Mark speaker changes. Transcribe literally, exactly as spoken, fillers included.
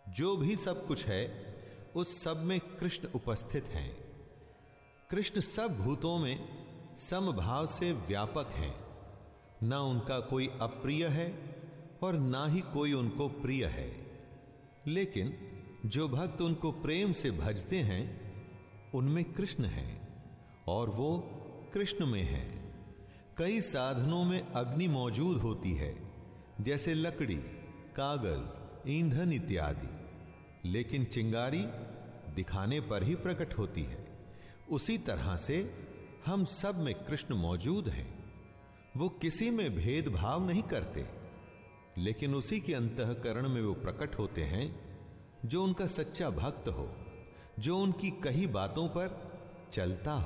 Speaker 1: जो भी सब कुछ है उस सब में कृष्ण उपस्थित हैं। कृष्ण सब भूतों में समभाव से व्यापक हैं। न उनका कोई अप्रिय है और ना ही कोई उनको प्रिय है। लेकिन जो भक्त उनको प्रेम से भजते हैं उनमें कृष्ण हैं और वो कृष्ण में हैं। कई साधनों में अग्नि मौजूद होती है, जैसे लकड़ी, कागज, ईंधन इत्यादि, लेकिन चिंगारी दिखाने पर ही प्रकट होती है। उसी तरह से हम सब में कृष्ण मौजूद हैं। वो किसी में भेदभाव नहीं करते, लेकिन उसी के अंतःकरण में वो प्रकट होते हैं जो उनका सच्चा भक्त हो, जो उनकी कही बातों पर चलता हो।